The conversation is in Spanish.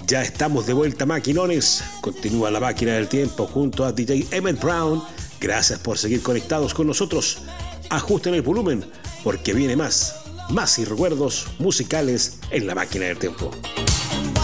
Ya estamos de vuelta, maquinones. Continúa la máquina del tiempo junto a DJ Emmett Brown. Gracias por seguir conectados con nosotros. Ajusten el volumen porque viene más y recuerdos musicales en la máquina del tiempo.